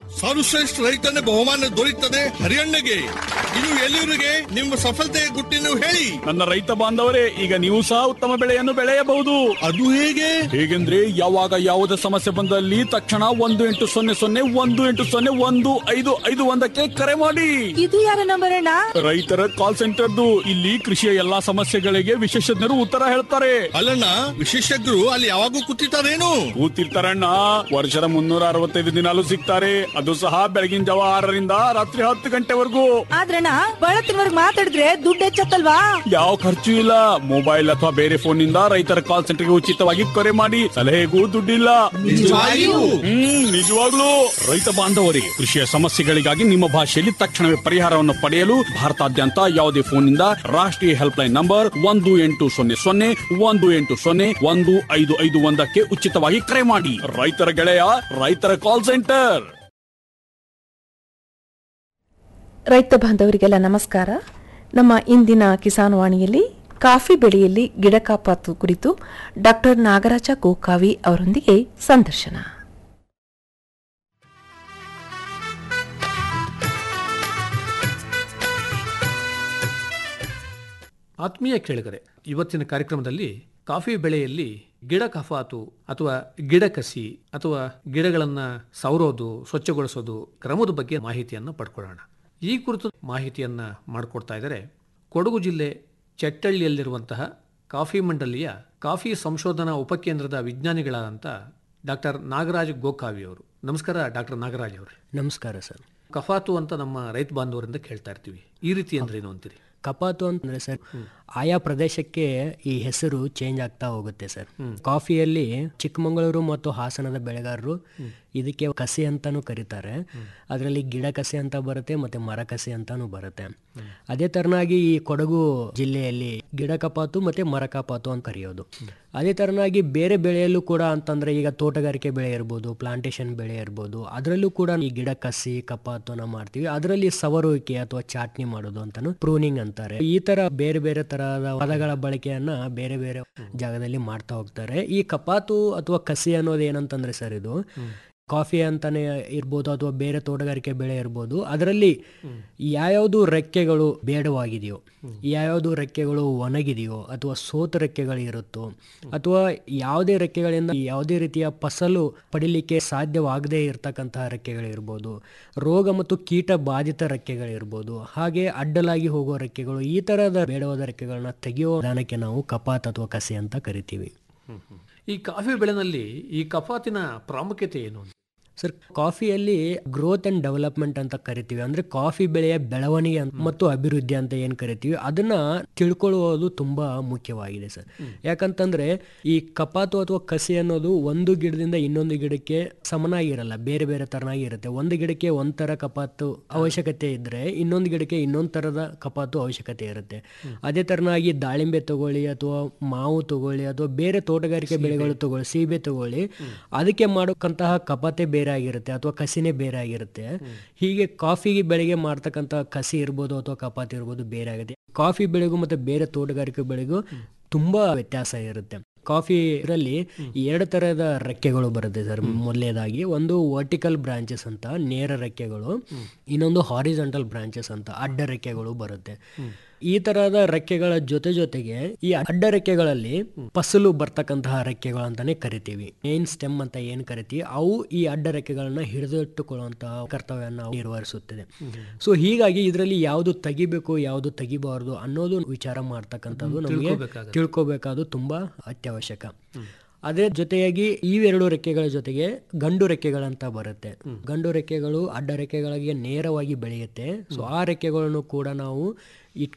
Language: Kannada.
ಸರ್ವಶ್ರೇಷ್ಠ ರೈತನ ಬಹುಮಾನ ದೊರೆಯುತ್ತದೆ ಹರಿಯಣ್ಣಗೆ. ಇದು ಎಲ್ಲರಿಗೆ ನಿಮ್ಮ ಸಫಲತೆಯ ಗುಟ್ಟಿನ ಹೇಳಿ. ನನ್ನ ರೈತ ಬಾಂಧವರೇ, ಈಗ ನೀವು ಸಹ ಉತ್ತಮ ಬೆಳೆಯನ್ನು ಬೆಳೆಯಬಹುದು. ಅದು ಹೇಗೆ? ಹೇಗೆಂದ್ರೆ ಯಾವಾಗ ಯಾವುದೇ ಸಮಸ್ಯೆ ಬಂದಲ್ಲಿ ತಕ್ಷಣ 1-800-1801-555 ಕರೆ ಮಾಡಿ. ಇದು ಯಾರ ನಂಬರ್ ಅಣ್ಣ? ರೈತರ ಕಾಲ್ ಸೆಂಟರ್ದು. ಇಲ್ಲಿ ಕೃಷಿಯ ಎಲ್ಲಾ ಸಮಸ್ಯೆಗಳಿಗೆ ವಿಶೇಷಜ್ಞರು ಉತ್ತರ ಹೇಳ್ತಾರೆ. ಅಲ್ಲಣ್ಣ, ವಿಶೇಷಜ್ಞರು ಅಲ್ಲಿ ಯಾವಾಗೂ ಕೂತಿರ್ತಾರೇನು? ಕೂತಿರ್ತಾರಣ್ಣ. ವರ್ಷದ 365 ದಿನಾಲು ಸಿಗ್ತಾರೆ. ಅದು ಸಹ ಬೆಳಗಿನ ಜಾವ 6ರಿಂದ ರಾತ್ರಿ 10 ಗಂಟೆವರೆಗೂ. ಆದ್ರಣ್ಣ ಬಳತ್ತಿನವರೆಗೂ ಮಾತಾಡಿದ್ರೆ ದುಡ್ಡು ಹೆಚ್ಚತ್ತಲ್ವಾ? ಯಾವ ಖರ್ಚು ಇಲ್ಲ. ಮೊಬೈಲ್ ಅಥವಾ ಬೇರೆ ಫೋನ್ ನಿಂದ ರೈತರ ಕಾಲ್ ಸೆಂಟರ್ಗೆ ಉಚಿತವಾಗಿ ಕರೆ ಮಾಡಿ. ಸಲಹೆಗೂ ದುಡ್ಡಿಲ್ಲ. ನಿಜವಾಗ್ಲೂ. ರೈತ ಬಾಂಧವರಿಗೆ ಕೃಷಿಯ ಸಮಸ್ಯೆಗಳಿಗಾಗಿ ನಿಮ್ಮ ಭಾಷೆಯಲ್ಲಿ ತಕ್ಷಣವೇ ಪರಿಹಾರವನ್ನು ಪಡೆಯಲು ಭಾರತಾದ್ಯಂತ ಯಾವುದೇ ಫೋನ್ ನಿಂದ ರಾಷ್ಟ್ರೀಯ ಹೆಲ್ಪ್ ಲೈನ್ ನಂಬರ್ 1-800-1855 ಉಚಿತವಾಗಿ ಕರೆ ಮಾಡಿ. ರೈತರ ಗೆಳೆಯ, ರೈತರ ಕಾಲ್ ಸೆಂಟರ್. ರೈತ ಬಾಂಧವರಿಗೆಲ್ಲ ನಮಸ್ಕಾರ. ನಮ್ಮ ಇಂದಿನ ಕಿಸಾನ್ ವಾಣಿಯಲ್ಲಿ ಕಾಫಿ ಬೆಳೆಯಲ್ಲಿ ಗಿಡ ಕಾಪಾತು ಕುರಿತು ಡಾಕ್ಟರ್ ನಾಗರಾಜ ಗೋಕಾವಿ ಅವರೊಂದಿಗೆ ಸಂದರ್ಶನ. ಆತ್ಮೀಯ ಕೇಳಿಗರೆ, ಇವತ್ತಿನ ಕಾರ್ಯಕ್ರಮದಲ್ಲಿ ಕಾಫಿ ಬೆಳೆಯಲ್ಲಿ ಗಿಡ ಕಫಾತು ಅಥವಾ ಗಿಡ ಕಸಿ ಅಥವಾ ಗಿಡಗಳನ್ನು ಸವರೋದು, ಸ್ವಚ್ಛಗೊಳಿಸೋದು ಕ್ರಮದ ಬಗ್ಗೆ ಮಾಹಿತಿಯನ್ನು ಪಡ್ಕೊಳ್ಳೋಣ. ಈ ಕುರಿತು ಮಾಹಿತಿಯನ್ನು ಮಾಡಿಕೊಡ್ತಾ ಇದ್ದಾರೆ ಕೊಡಗು ಜಿಲ್ಲೆ ಚೆಟ್ಟಳ್ಳಿಯಲ್ಲಿರುವಂತಹ ಕಾಫಿ ಮಂಡಳಿಯ ಕಾಫಿ ಸಂಶೋಧನಾ ಉಪಕೇಂದ್ರದ ವಿಜ್ಞಾನಿಗಳಾದಂಥ ಡಾಕ್ಟರ್ ನಾಗರಾಜ್ ಗೋಕಾವಿ ಅವರು. ನಮಸ್ಕಾರ ಡಾಕ್ಟರ್ ನಾಗರಾಜ್ ಅವರು. ನಮಸ್ಕಾರ ಸರ್. ಕಫಾತು ಅಂತ ನಮ್ಮ ರೈತ ಬಾಂಧವರಿಂದ ಕೇಳ್ತಾ ಇರ್ತೀವಿ. ಈ ರೀತಿ ಅಂದ್ರೆ ಏನು ಅಂತೀರಿ? ಕಪಾತು ಅಂತಂದ್ರೆ ಸರ್, ಆಯಾ ಪ್ರದೇಶಕ್ಕೆ ಈ ಹೆಸರು ಚೇಂಜ್ ಆಗ್ತಾ ಹೋಗುತ್ತೆ ಸರ್. ಕಾಫಿಯಲ್ಲಿ ಚಿಕ್ಕಮಗಳೂರು ಮತ್ತು ಹಾಸನದ ಬೆಳೆಗಾರರು ಇದಕ್ಕೆ ಕಸಿ ಅಂತಾನು ಕರೀತಾರೆ. ಅದರಲ್ಲಿ ಗಿಡ ಕಸಿ ಅಂತ ಬರುತ್ತೆ ಮತ್ತೆ ಮರ ಕಸಿ ಅಂತಾನು ಬರುತ್ತೆ. ಅದೇ ತರನಾಗಿ ಈ ಕೊಡಗು ಜಿಲ್ಲೆಯಲ್ಲಿ ಗಿಡ ಕಪಾತು ಮತ್ತೆ ಮರ ಕಪಾತು ಅಂತ ಕರೆಯೋದು. ಅದೇ ತರನಾಗಿ ಬೇರೆ ಬೆಳೆಯಲ್ಲೂ ಕೂಡ ಅಂತಂದ್ರೆ ಈಗ ತೋಟಗಾರಿಕೆ ಬೆಳೆ ಇರ್ಬೋದು, ಪ್ಲಾಂಟೇಶನ್ ಬೆಳೆ ಇರ್ಬೋದು, ಅದರಲ್ಲೂ ಕೂಡ ಈ ಗಿಡ ಕಸಿ ಕಪಾತುನ ಮಾಡ್ತೀವಿ. ಅದರಲ್ಲಿ ಸವರುವಿಕೆ ಅಥವಾ ಚಾಟ್ನಿ ಮಾಡೋದು ಅಂತಾನು ಪ್ರೂನಿಂಗ್ ಅಂತಾರೆ. ಈ ತರ ಬೇರೆ ಬೇರೆ ತರಹದ ಪದಗಳ ಬಳಕೆಯನ್ನ ಬೇರೆ ಬೇರೆ ಜಾಗದಲ್ಲಿ ಮಾಡ್ತಾ ಹೋಗ್ತಾರೆ. ಈ ಕಪಾತು ಅಥವಾ ಕಸಿ ಅನ್ನೋದು ಏನಂತಂದ್ರೆ ಸರ್, ಇದು ಕಾಫಿ ಅಂತಾನೆ ಇರ್ಬೋದು ಅಥವಾ ಬೇರೆ ತೋಟಗಾರಿಕೆ ಬೆಳೆ ಇರ್ಬೋದು, ಅದರಲ್ಲಿ ಯಾವ್ಯಾವುದು ರೆಕ್ಕೆಗಳು ಬೇಡವಾಗಿದೆಯೋ, ಯಾವ್ಯಾವುದು ರೆಕ್ಕೆಗಳು ಒಣಗಿದೆಯೋ ಅಥವಾ ಸೋತ ರೆಕ್ಕೆಗಳು ಇರುತ್ತೋ, ಅಥವಾ ಯಾವುದೇ ರೆಕ್ಕೆಗಳಿಂದ ಯಾವುದೇ ರೀತಿಯ ಫಸಲು ಪಡಿಲಿಕ್ಕೆ ಸಾಧ್ಯವಾಗದೇ ಇರತಕ್ಕಂತಹ ರೆಕ್ಕೆಗಳಿರ್ಬೋದು, ರೋಗ ಮತ್ತು ಕೀಟ ಬಾಧಿತ ರೆಕ್ಕೆಗಳಿರ್ಬೋದು, ಹಾಗೆ ಅಡ್ಡಲಾಗಿ ಹೋಗೋ ರೆಕ್ಕೆಗಳು, ಈ ತರಹದ ಬೇಡವಾದ ರೆಕ್ಕೆಗಳನ್ನ ತೆಗೆಯೋ ವಿಧಾನಕ್ಕೆ ನಾವು ಕಪಾತ್ ಅಥವಾ ಕಸಿ ಅಂತ ಕರಿತೀವಿ. ಈ ಕಾಫಿ ಬೆಳೆನಲ್ಲಿ ಈ ಕಫಾತಿನ ಪ್ರಾಮುಖ್ಯತೆ ಏನು? ಸರ್, ಕಾಫಿಯಲ್ಲಿ ಗ್ರೋತ್ ಅಂಡ್ ಡೆವಲಪ್ಮೆಂಟ್ ಅಂತ ಕರಿತೀವಿ. ಅಂದ್ರೆ ಕಾಫಿ ಬೆಳೆಯ ಬೆಳವಣಿಗೆ ಮತ್ತು ಅಭಿವೃದ್ಧಿ ಅಂತ ಏನ್ ಕರಿತೀವಿ, ಅದನ್ನ ತಿಳ್ಕೊಳ್ಳುವುದು ತುಂಬಾ ಮುಖ್ಯವಾಗಿದೆ ಸರ್. ಯಾಕಂತಂದ್ರೆ ಈ ಕಪಾತು ಅಥವಾ ಕಸಿ ಅನ್ನೋದು ಒಂದು ಗಿಡದಿಂದ ಇನ್ನೊಂದು ಗಿಡಕ್ಕೆ ಸಮನಾಗಿರಲ್ಲ, ಬೇರೆ ಬೇರೆ ತರನಾಗಿ ಇರುತ್ತೆ. ಒಂದು ಗಿಡಕ್ಕೆ ಒಂಥರ ಕಪಾತು ಅವಶ್ಯಕತೆ ಇದ್ರೆ ಇನ್ನೊಂದು ಗಿಡಕ್ಕೆ ಇನ್ನೊಂದು ತರದ ಕಪಾತು ಅವಶ್ಯಕತೆ ಇರುತ್ತೆ. ಅದೇ ತರನಾಗಿ ದಾಳಿಂಬೆ ತಗೊಳ್ಳಿ ಅಥವಾ ಮಾವು ತಗೊಳ್ಳಿ ಅಥವಾ ಬೇರೆ ತೋಟಗಾರಿಕೆ ಬೆಳೆಗಳು ತಗೊಳ್ಳಿ, ಸೀಬೆ ತಗೊಳ್ಳಿ, ಅದಕ್ಕೆ ಮಾಡೋಕ್ಕಂತಹ ಕಪಾತೆ ಬೇರೆ ಆಗಿರುತ್ತೆ ಅಥವಾ ಕಸಿನೇ ಬೇರೆ ಆಗಿರುತ್ತೆ. ಹೀಗೆ ಕಾಫಿ ಬೆಳೆಗೆ ಮಾಡ್ತಕ್ಕಂಥ ಕಸಿ ಇರ್ಬೋದು ಅಥವಾ ಕಪಾತಿ ಇರ್ಬೋದು ಬೇರೆ ಆಗುತ್ತೆ. ಕಾಫಿ ಬೆಳೆಗೂ ಮತ್ತೆ ಬೇರೆ ತೋಟಗಾರಿಕೆ ಬೆಳೆಗೂ ತುಂಬಾ ವ್ಯತ್ಯಾಸ ಇರುತ್ತೆ. ಕಾಫಿ ಇದರಲ್ಲಿ 2 ತರಹದ ರೆಕ್ಕೆಗಳು ಬರುತ್ತೆ ಸರ್. ಮೊದಲನೇದಾಗಿ ಒಂದು ವರ್ಟಿಕಲ್ ಬ್ರಾಂಚಸ್ ಅಂತ ನೇರ ರೆಕ್ಕೆಗಳು, ಇನ್ನೊಂದು ಹಾರಿಜಾಂಟಲ್ ಬ್ರಾಂಚಸ್ ಅಂತ ಅಡ್ಡ ರೆಕ್ಕೆಗಳು ಬರುತ್ತೆ. ಈ ತರಹದ ರೆಕ್ಕೆಗಳ ಜೊತೆಗೆ ಈ ಅಡ್ಡ ರೆಕ್ಕೆಗಳಲ್ಲಿ ಫಸಲು ಬರ್ತಕ್ಕಂತಹ ರೆಕ್ಕೆಗಳು ಅಂತಾನೆ ಕರಿತೀವಿ. ಮೇನ್ ಸ್ಟೆಮ್ ಅಂತ ಏನ್ ಕರಿತೀವಿ, ಅವು ಈ ಅಡ್ಡ ರೆಕ್ಕೆಗಳನ್ನ ಹಿಡಿದಿಟ್ಟುಕೊಳ್ಳುವಂತಹ ಕರ್ತವ್ಯವನ್ನು ನಿರ್ವಹಿಸುತ್ತದೆ. ಸೊ ಹೀಗಾಗಿ ಇದರಲ್ಲಿ ಯಾವುದು ತೆಗಿಬೇಕು ಯಾವುದು ತೆಗಿಬಾರದು ಅನ್ನೋದು ವಿಚಾರ ಮಾಡ್ತಕ್ಕಂಥದ್ದು ನಮಗೆ ತಿಳ್ಕೋಬೇಕಾದ್ದು ತುಂಬಾ ಅತ್ಯವಶ್ಯಕ. ಅದೇ ಜೊತೆಯಾಗಿ ಈ 2 ರೆಕ್ಕೆಗಳ ಜೊತೆಗೆ ಗಂಡು ರೆಕ್ಕೆಗಳಂತ ಬರುತ್ತೆ. ಗಂಡು ರೆಕ್ಕೆಗಳು ಅಡ್ಡ ರೆಕ್ಕೆಗಳಿಗೆ ನೇರವಾಗಿ ಬೆಳೆಯುತ್ತೆ. ಸೊ ಆ ರೆಕ್ಕೆಗಳನ್ನು ಕೂಡ ನಾವು